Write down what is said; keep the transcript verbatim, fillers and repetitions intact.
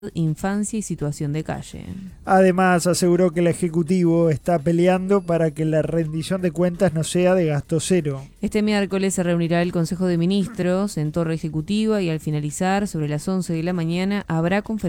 infancia y situación de calle. Además, aseguró que el Ejecutivo está peleando para que la rendición de cuentas no sea de gasto cero. Este miércoles se reunirá el Consejo de Ministros en Torre Ejecutiva y al finalizar, sobre las once de la mañana, habrá conferencia